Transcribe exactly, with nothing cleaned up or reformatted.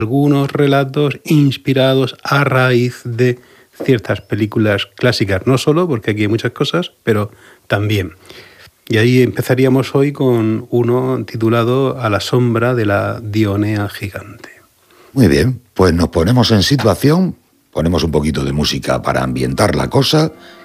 algunos relatos inspirados a raíz de ciertas películas clásicas. No solo, porque aquí hay muchas cosas, pero también. Y ahí empezaríamos hoy con uno titulado A la sombra de la Dionea gigante. Muy bien, pues nos ponemos en situación, ponemos un poquito de música para ambientar la cosa